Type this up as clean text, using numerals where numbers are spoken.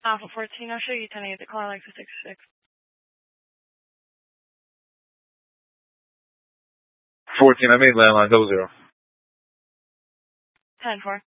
Alpha 14, I'll show you 10-8, the call Alexa 66. 14, I made landline 00. 10-4.